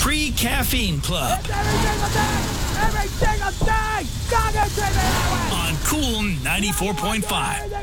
Pre-Caffeine Club Every single day! God, it's on Cool 94.5.